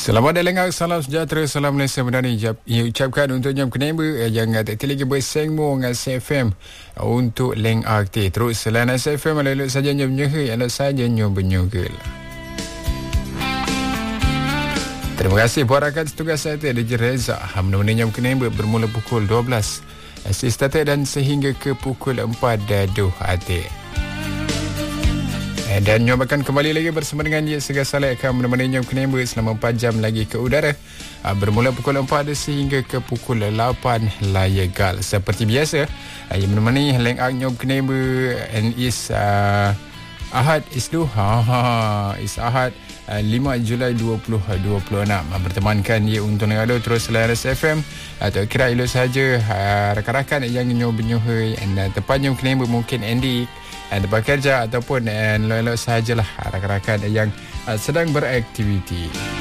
Selamat datang, salam sejahtera, salam Malaysia Madani. Ucapkan untuk jam kenapa yang tak lagi bersengmo dengan CFM untuk leng aktif. Terus selain CFM lalu saja jam nyuhul, lalu saja nyubenyugul. Terima kasih buat rakan setugas saya DJ Reza. Menemani jam kenapa bermula pukul 12 asisten dan sehingga ke pukul 4 daduh hati. Dan nyobakan kembali lagi bersama dengan dia Segar Saleh akan menemani jam kenapa selama 4 jam lagi ke udara bermula pukul 4 sehingga ke pukul 8 layagal. Seperti biasa yang menemani leng ak jam kenapa and is Ahad Isdu is Ahad 5 Julai 2026 bertemankan dia untuk Negara terus selain FM atau kira elok saja rakan-rakan yang nyoba-nyoba dan tepatnya kenapa mungkin Andy tempat kerja ataupun elok-elok sahajalah rakan-rakan yang sedang beraktiviti.